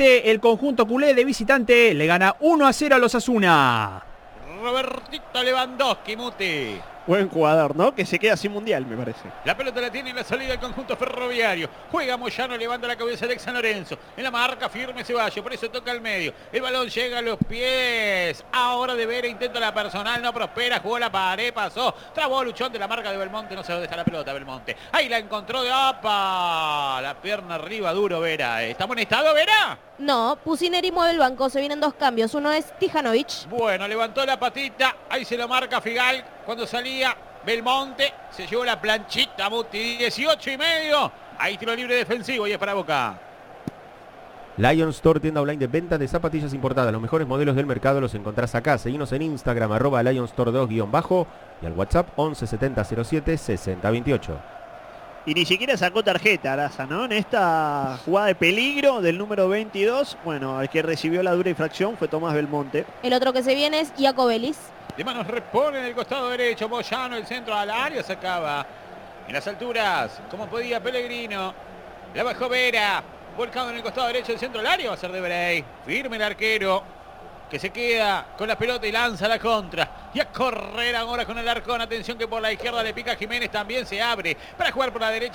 empate, el conjunto culé de visitante le gana 1-0 a los Osasuna. Robertito Lewandowski, Muti. Buen jugador, ¿no? Que se queda sin mundial, me parece. La pelota la tiene en la salida del conjunto ferroviario. Juega Moyano, levanta la cabeza de San Lorenzo. En la marca firme Ceballos, por eso toca al medio. El balón llega a los pies. Ahora de Vera intenta la personal, no prospera. Jugó la pared, pasó. Trabó Luchón de la marca de Belmonte. No se deja la pelota, Belmonte. Ahí la encontró de ¡apa! La pierna arriba, duro Vera. ¿Está amonestado, Vera? No, Pusineri mueve el banco, se vienen 2 cambios. Uno es Tijanovic. Bueno, levantó la patita. Ahí se lo marca Figal. Cuando salía Belmonte, se llevó la planchita, Muti, 18,5. Ahí tiro libre defensivo y es para Boca. Lion Store, tienda online de venta de zapatillas importadas. Los mejores modelos del mercado los encontrás acá. Seguinos en Instagram, @LionStore2_ y al WhatsApp 11 70 07 60 28. Y ni siquiera sacó tarjeta Araza, ¿no? En esta jugada de peligro del número 22, bueno, el que recibió la dura infracción fue Tomás Belmonte. El otro que se viene es Iacobelis. De manos repone en el costado derecho, Moyano, el centro al área, se acaba. En las alturas, como podía Pellegrino. La bajó Vera, volcado en el costado derecho del centro al área, va a ser de Brey. Firme el arquero, que se queda con la pelota y lanza la contra. Y a correr ahora con el Arcón. Atención que por la izquierda le pica Jiménez, también se abre para jugar por la derecha.